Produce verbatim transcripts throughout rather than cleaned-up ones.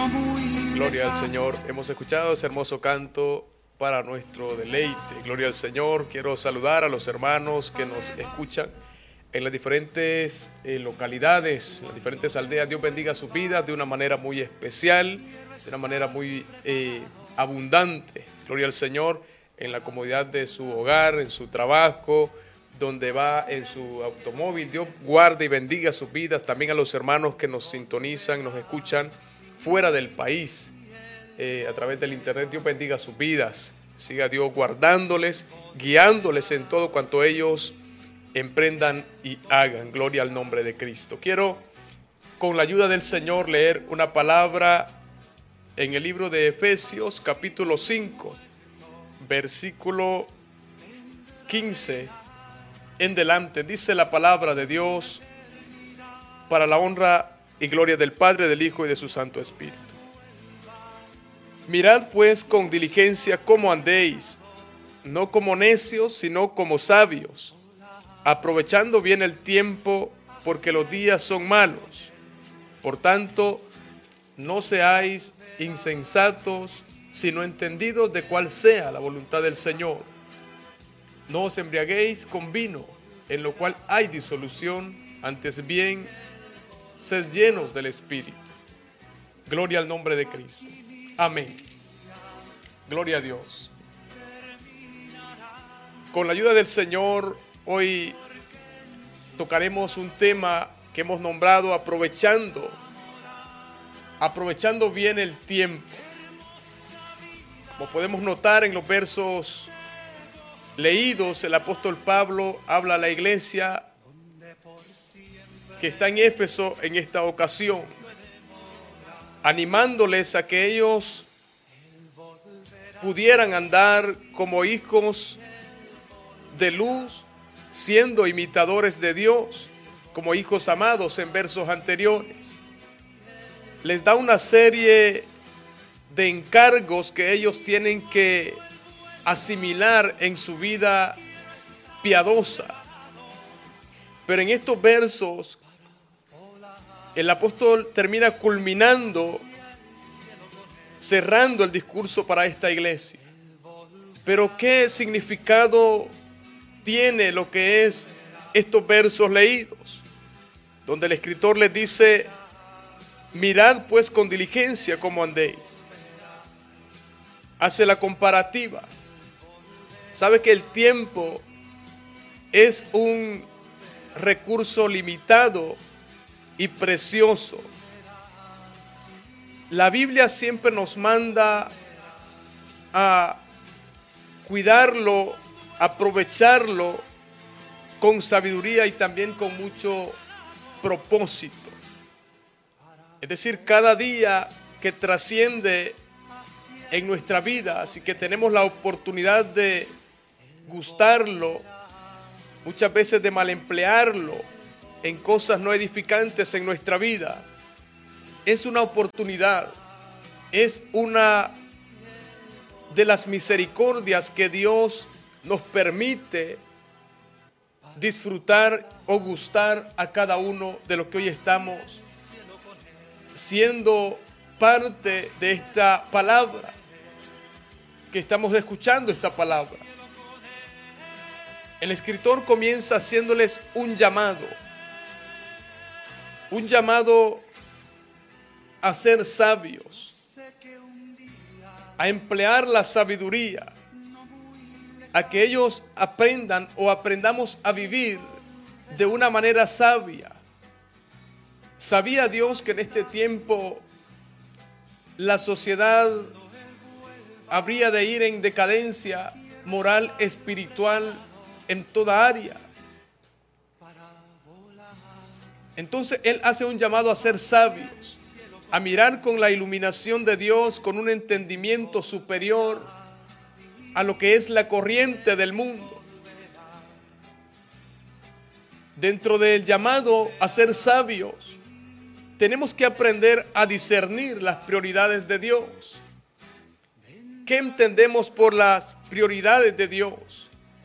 Gloria al Señor. Hemos escuchado ese hermoso canto para nuestro deleite. Gloria al Señor. Quiero saludar a los hermanos que nos escuchan en las diferentes eh, localidades, en las diferentes aldeas. Dios bendiga sus vidas de una manera muy especial, de una manera muy eh, abundante. Gloria al Señor, en la comodidad de su hogar, en su trabajo, donde va en su automóvil. Dios guarde y bendiga sus vidas. También a los hermanos que nos sintonizan, nos escuchan fuera del país, eh, a través del internet. Dios bendiga sus vidas. Siga Dios guardándoles, guiándoles en todo cuanto ellos emprendan y hagan. Gloria al nombre de Cristo. Quiero, con la ayuda del Señor, leer una palabra en el libro de Efesios, capítulo cinco, versículo quince en delante. Dice la palabra de Dios, para la honra y gloria del Padre, del Hijo y de su Santo Espíritu. Mirad pues con diligencia cómo andéis, no como necios, sino como sabios, aprovechando bien el tiempo, porque los días son malos. Por tanto, no seáis insensatos, sino entendidos de cuál sea la voluntad del Señor. No os embriaguéis con vino, en lo cual hay disolución, antes bien, sed llenos del Espíritu. Gloria al nombre de Cristo. Amén. Gloria a Dios. Con la ayuda del Señor, hoy tocaremos un tema que hemos nombrado aprovechando, aprovechando bien el tiempo. Como podemos notar en los versos leídos, el apóstol Pablo habla a la iglesia que está en Éfeso en esta ocasión, animándoles a que ellos pudieran andar como hijos de luz, siendo imitadores de Dios, como hijos amados en versos anteriores. Les da una serie de encargos que ellos tienen que asimilar en su vida piadosa. Pero en estos versos, el apóstol termina culminando, cerrando el discurso para esta iglesia. Pero ¿qué significado tiene lo que es estos versos leídos? Donde el escritor les dice, mirad pues con diligencia cómo andéis. Hace la comparativa. Sabe que el tiempo es un recurso limitado y precioso. La Biblia siempre nos manda a cuidarlo, aprovecharlo con sabiduría y también con mucho propósito. Es decir, cada día que trasciende en nuestra vida, así que tenemos la oportunidad de gustarlo, muchas veces de mal emplearlo en cosas no edificantes en nuestra vida. Es una oportunidad, es una de las misericordias que Dios nos permite disfrutar o gustar a cada uno de los que hoy estamos siendo parte de esta palabra, que estamos escuchando esta palabra. El escritor comienza haciéndoles un llamado, un llamado a ser sabios, a emplear la sabiduría, a que ellos aprendan o aprendamos a vivir de una manera sabia. ¿Sabía Dios que en este tiempo la sociedad habría de ir en decadencia moral, espiritual, en toda área? Entonces Él hace un llamado a ser sabios, a mirar con la iluminación de Dios, con un entendimiento superior a lo que es la corriente del mundo. Dentro del llamado a ser sabios, tenemos que aprender a discernir las prioridades de Dios. ¿Qué entendemos por las prioridades de Dios?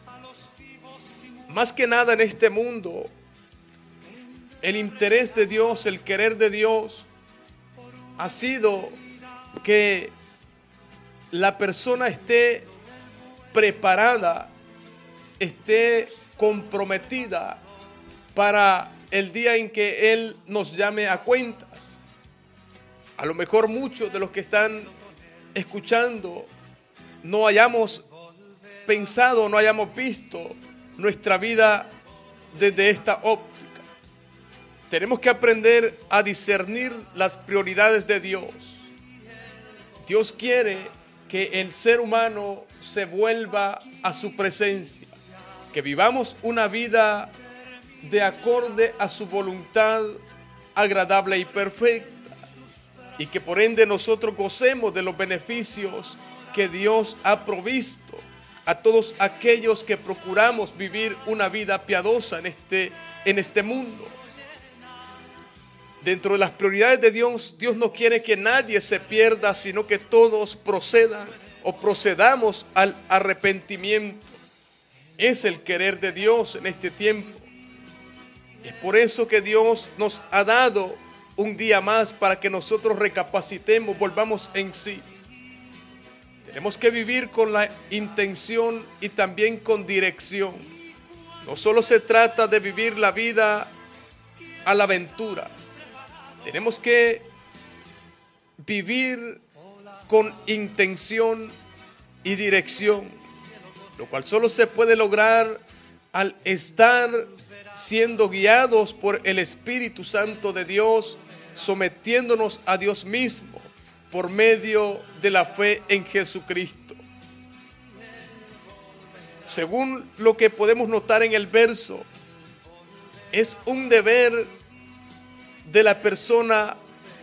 Más que nada en este mundo, el interés de Dios, el querer de Dios, ha sido que la persona esté preparada, esté comprometida para el día en que Él nos llame a cuentas. A lo mejor muchos de los que están escuchando no hayamos pensado, no hayamos visto nuestra vida desde esta óptica. Tenemos que aprender a discernir las prioridades de Dios. Dios quiere que el ser humano se vuelva a su presencia, que vivamos una vida de acorde a su voluntad agradable y perfecta, y que por ende nosotros gocemos de los beneficios que Dios ha provisto a todos aquellos que procuramos vivir una vida piadosa en este, en este mundo. Dentro de las prioridades de Dios, Dios no quiere que nadie se pierda, sino que todos procedan o procedamos al arrepentimiento. Es el querer de Dios en este tiempo. Es por eso que Dios nos ha dado un día más para que nosotros recapacitemos, volvamos en sí. Tenemos que vivir con la intención y también con dirección. No solo se trata de vivir la vida a la aventura. Tenemos que vivir con intención y dirección, lo cual solo se puede lograr al estar siendo guiados por el Espíritu Santo de Dios, sometiéndonos a Dios mismo por medio de la fe en Jesucristo. Según lo que podemos notar en el verso, es un deber de la persona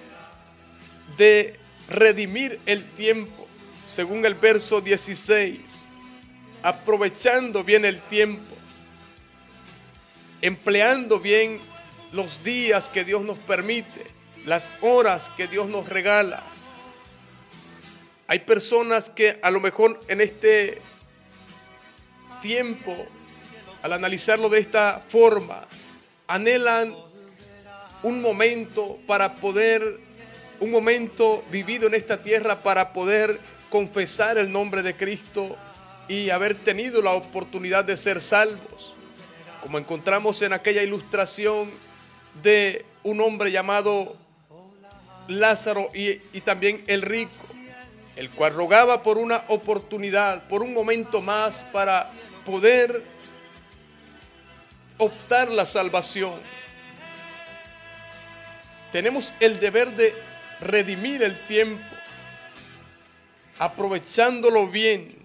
de redimir el tiempo, según el verso dieciséis, aprovechando bien el tiempo, empleando bien los días que Dios nos permite, las horas que Dios nos regala. Hay personas que a lo mejor en este tiempo, al analizarlo de esta forma, anhelan un momento para poder, un momento vivido en esta tierra para poder confesar el nombre de Cristo y haber tenido la oportunidad de ser salvos. Como encontramos en aquella ilustración de un hombre llamado Lázaro y, y también el rico, el cual rogaba por una oportunidad, por un momento más para poder optar la salvación. Tenemos el deber de redimir el tiempo, aprovechándolo bien.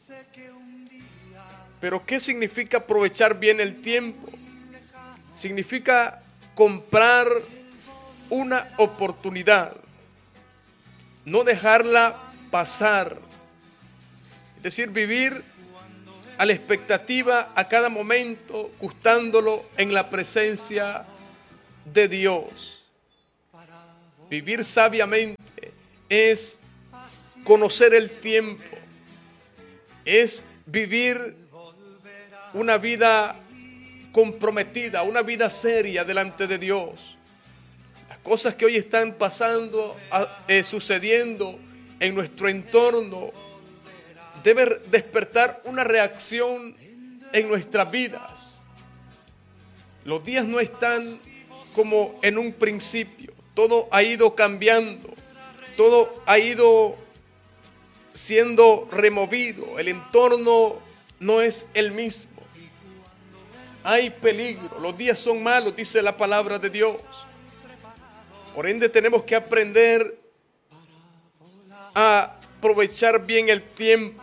Pero ¿qué significa aprovechar bien el tiempo? Significa comprar una oportunidad, no dejarla pasar. Es decir, vivir a la expectativa a cada momento, gustándolo en la presencia de Dios. Vivir sabiamente es conocer el tiempo, es vivir una vida comprometida, una vida seria delante de Dios. Las cosas que hoy están pasando, eh, sucediendo en nuestro entorno, deben despertar una reacción en nuestras vidas. Los días no están como en un principio. Todo ha ido cambiando, todo ha ido siendo removido, el entorno no es el mismo. Hay peligro, los días son malos, dice la palabra de Dios. Por ende tenemos que aprender a aprovechar bien el tiempo.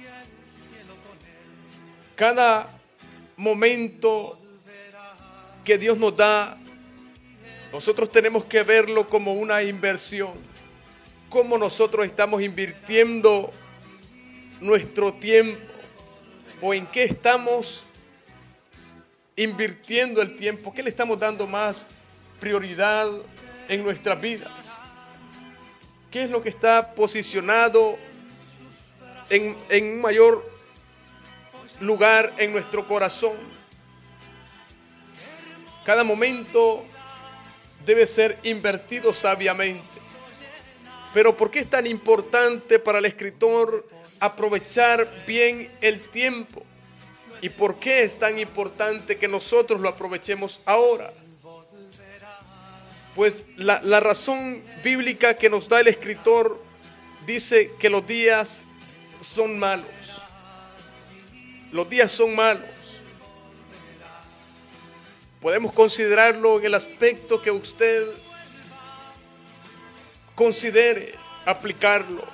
Cada momento que Dios nos da, nosotros tenemos que verlo como una inversión. Cómo nosotros estamos invirtiendo nuestro tiempo o en qué estamos invirtiendo el tiempo, qué le estamos dando más prioridad en nuestras vidas. ¿Qué es lo que está posicionado en, en un mayor lugar en nuestro corazón? Cada momento debe ser invertido sabiamente. Pero ¿por qué es tan importante para el escritor aprovechar bien el tiempo? ¿Y por qué es tan importante que nosotros lo aprovechemos ahora? Pues la, la razón bíblica que nos da el escritor dice que los días son malos. Los días son malos. Podemos considerarlo en el aspecto que usted considere aplicarlo.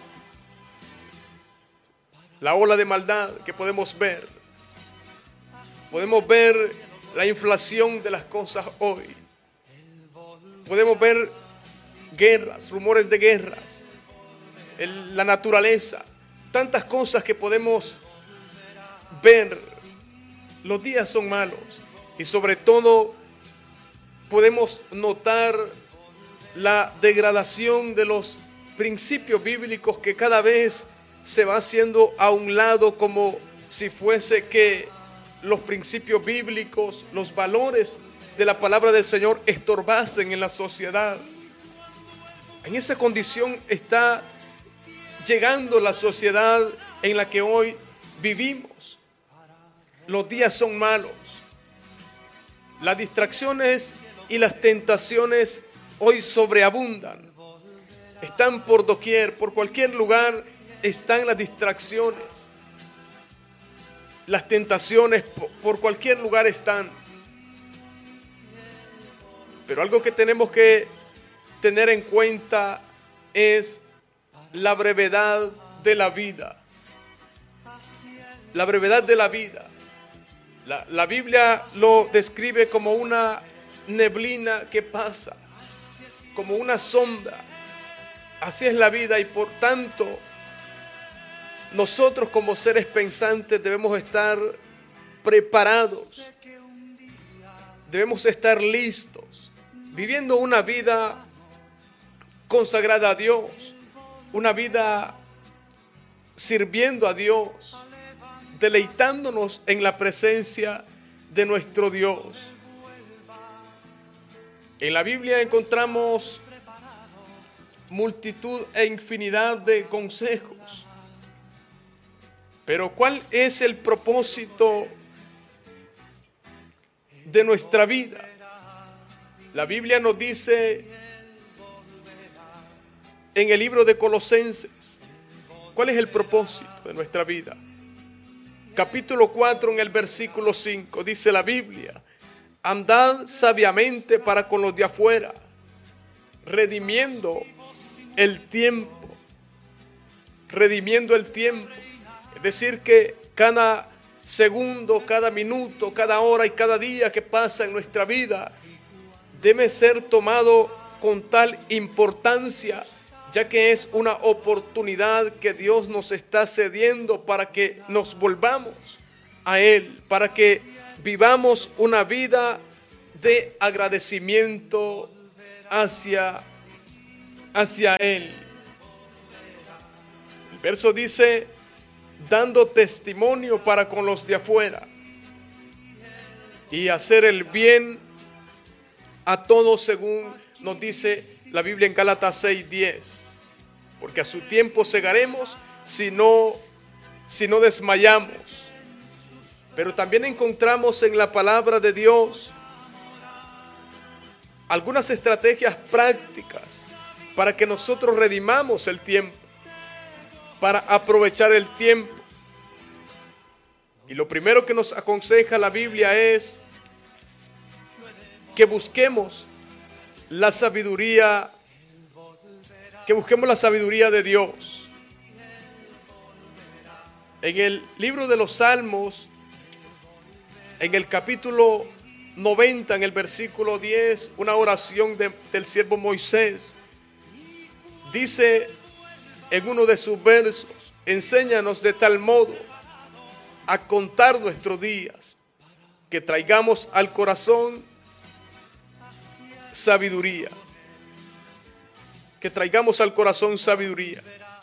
La ola de maldad que podemos ver. Podemos ver la inflación de las cosas hoy. Podemos ver guerras, rumores de guerras, el, la naturaleza, tantas cosas que podemos ver. Los días son malos y sobre todo podemos notar la degradación de los principios bíblicos que cada vez se va haciendo a un lado, como si fuese que los principios bíblicos, los valores de la palabra del Señor estorbasen en la sociedad. En esa condición está llegando la sociedad en la que hoy vivimos. Los días son malos. Las distracciones y las tentaciones hoy sobreabundan. Están por doquier, por cualquier lugar están las distracciones. Las tentaciones por cualquier lugar están. Pero algo que tenemos que tener en cuenta es la brevedad de la vida. La brevedad de la vida. La, la Biblia lo describe como una neblina que pasa, como una sombra. Así es la vida y por tanto nosotros como seres pensantes debemos estar preparados, debemos estar listos, viviendo una vida consagrada a Dios, una vida sirviendo a Dios, deleitándonos en la presencia de nuestro Dios. En la Biblia encontramos multitud e infinidad de consejos. Pero ¿cuál es el propósito de nuestra vida? La Biblia nos dice en el libro de Colosenses, ¿cuál es el propósito de nuestra vida? Capítulo cuatro en el versículo cinco dice la Biblia: andad sabiamente para con los de afuera, redimiendo el tiempo, redimiendo el tiempo. Es decir, que cada segundo, cada minuto, cada hora y cada día que pasa en nuestra vida debe ser tomado con tal importancia, ya que es una oportunidad que Dios nos está cediendo para que nos volvamos a Él, para que vivamos una vida de agradecimiento hacia, hacia Él. El verso dice: dando testimonio para con los de afuera y hacer el bien a todos, según nos dice la Biblia en Gálatas seis diez, porque a su tiempo segaremos si no, si no desmayamos. Pero también encontramos en la palabra de Dios algunas estrategias prácticas para que nosotros redimamos el tiempo, para aprovechar el tiempo. Y lo primero que nos aconseja la Biblia es que busquemos la sabiduría, que busquemos la sabiduría de Dios. En el libro de los Salmos, en el capítulo noventa, en el versículo diez, una oración de, del siervo Moisés, dice en uno de sus versos: enséñanos de tal modo a contar nuestros días, que traigamos al corazón sabiduría. Que traigamos al corazón sabiduría.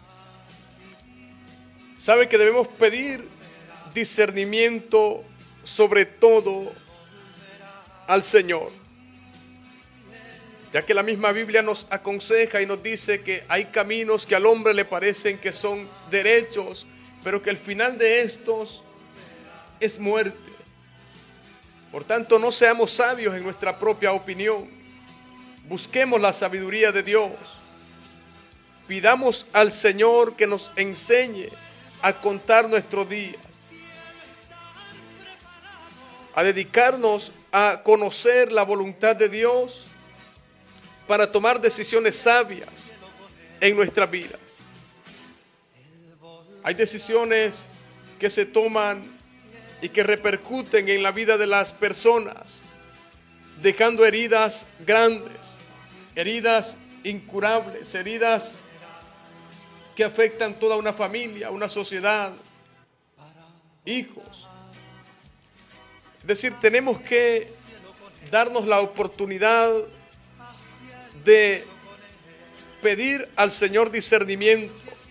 Sabe que debemos pedir discernimiento sobre todo al Señor. ya que la misma Biblia nos aconseja y nos dice que hay caminos que al hombre le parecen que son derechos, pero que el final de estos es muerte. Por tanto, no seamos sabios en nuestra propia opinión. Busquemos la sabiduría de Dios. Pidamos al Señor que nos enseñe a contar nuestros días, a dedicarnos a conocer la voluntad de Dios para tomar decisiones sabias en nuestras vidas. Hay decisiones que se toman y que repercuten en la vida de las personas, dejando heridas grandes, heridas incurables, heridas que afectan toda una familia, una sociedad, hijos. Es decir, tenemos que darnos la oportunidad de pedir al Señor discernimiento.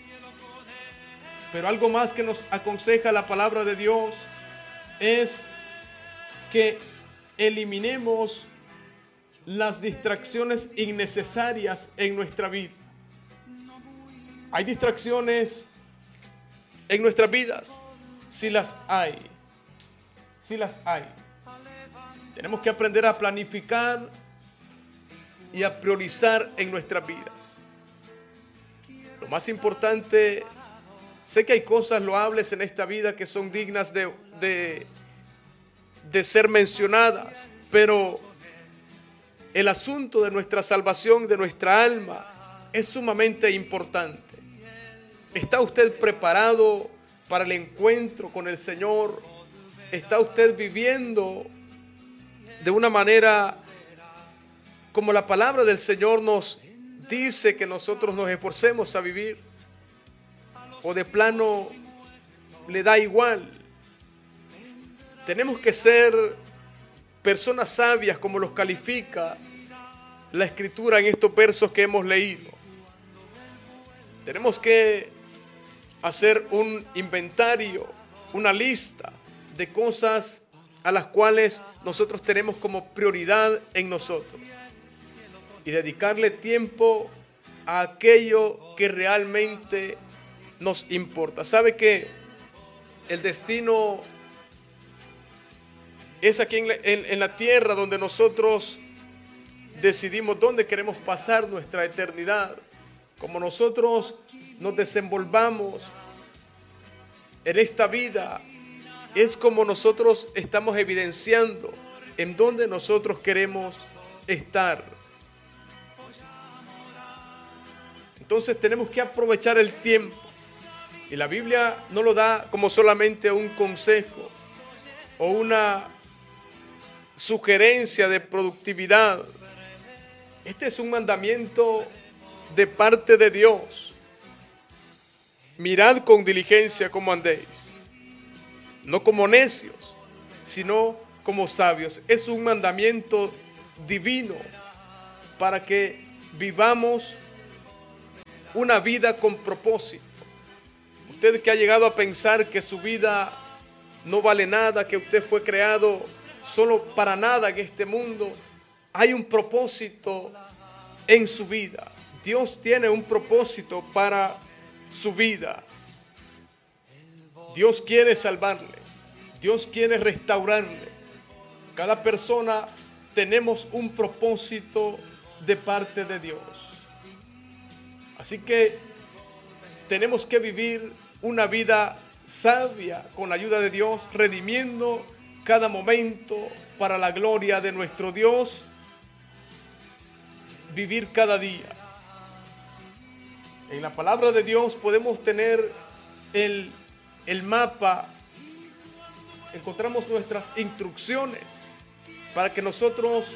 Pero algo más que nos aconseja la palabra de Dios es que eliminemos las distracciones innecesarias en nuestra vida. ¿Hay distracciones en nuestras vidas? Sí las hay. Sí las hay. Tenemos que aprender a planificar y a priorizar en nuestras vidas. Lo más importante, sé que hay cosas loables en esta vida que son dignas de, de, de ser mencionadas, pero el asunto de nuestra salvación, de nuestra alma, es sumamente importante. ¿Está usted preparado para el encuentro con el Señor? ¿Está usted viviendo de una manera como la palabra del Señor nos dice que nosotros nos esforcemos a vivir? ¿O de plano le da igual? Tenemos que ser personas sabias, como los califica la Escritura en estos versos que hemos leído. Tenemos que hacer un inventario, una lista de cosas a las cuales nosotros tenemos como prioridad en nosotros y dedicarle tiempo a aquello que realmente nos importa. ¿Sabe que el destino es aquí en la, en, en la tierra donde nosotros decidimos dónde queremos pasar nuestra eternidad? Como nosotros nos desenvolvamos en esta vida, es como nosotros estamos evidenciando en dónde nosotros queremos estar. Entonces tenemos que aprovechar el tiempo. Y la Biblia no lo da como solamente un consejo o una sugerencia de productividad. Este es un mandamiento de parte de Dios. Mirad con diligencia cómo andéis, no como necios, sino como sabios. Es un mandamiento divino para que vivamos una vida con propósito. Usted que ha llegado a pensar que su vida no vale nada, que usted fue creado solo para nada en este mundo, hay un propósito en su vida. Dios tiene un propósito para su vida. Dios quiere salvarle. Dios quiere restaurarle. Cada persona tenemos un propósito de parte de Dios. Así que tenemos que vivir una vida sabia con la ayuda de Dios, redimiendo cada momento para la gloria de nuestro Dios. Vivir cada día. En la palabra de Dios podemos tener el, el mapa, encontramos nuestras instrucciones para que nosotros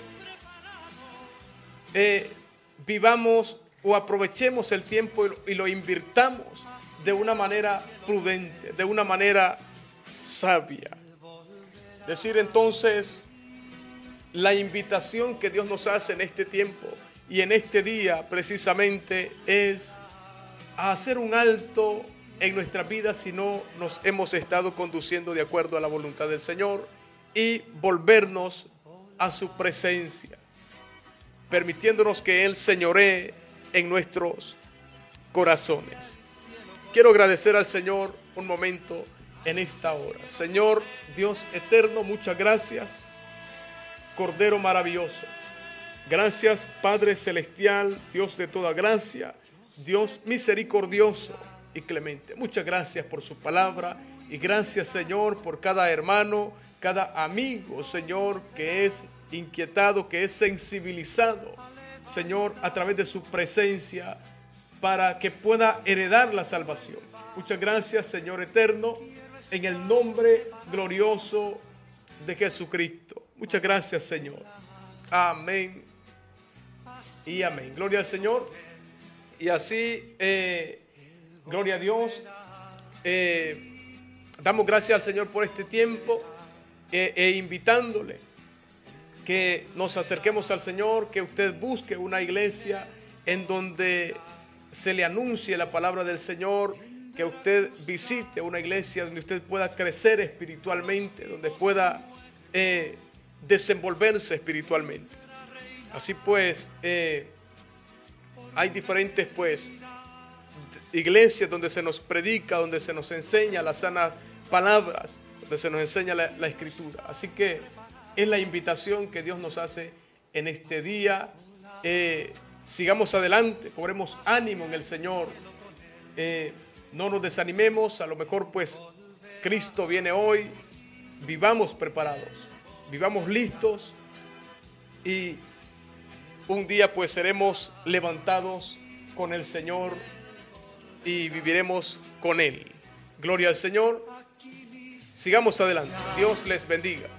eh, vivamos o aprovechemos el tiempo y lo, y lo invirtamos de una manera prudente, de una manera sabia. Decir entonces, la invitación que Dios nos hace en este tiempo y en este día precisamente es a hacer un alto en nuestra vida si no nos hemos estado conduciendo de acuerdo a la voluntad del Señor y volvernos a su presencia. permitiéndonos que Él señoree en nuestros corazones. Quiero agradecer al Señor un momento en esta hora. Señor Dios eterno, muchas gracias, Cordero maravilloso. Gracias, Padre celestial, Dios de toda gracia, Dios misericordioso y clemente. Muchas gracias por su palabra y gracias, Señor, por cada hermano, cada amigo, Señor, que es inquietado, que es sensibilizado, Señor, a través de su presencia para que pueda heredar la salvación. Muchas gracias, Señor eterno, en el nombre glorioso de Jesucristo. Muchas gracias, Señor. Amén y amén. Gloria al Señor. Y así, eh, gloria a Dios. Eh, damos gracias al Señor por este tiempo eh, e invitándole que nos acerquemos al Señor, que usted busque una iglesia en donde se le anuncie la palabra del Señor, que usted visite una iglesia donde usted pueda crecer espiritualmente, donde pueda eh, desenvolverse espiritualmente. Así pues, eh, hay diferentes pues iglesias donde se nos predica, donde se nos enseña las sanas palabras, donde se nos enseña la, la escritura. Así que es la invitación que Dios nos hace en este día. Eh, sigamos adelante, cobremos ánimo en el Señor. Eh, no nos desanimemos, a lo mejor pues Cristo viene hoy. Vivamos preparados, vivamos listos y un día pues seremos levantados con el Señor y viviremos con Él. Gloria al Señor. Sigamos adelante. Dios les bendiga.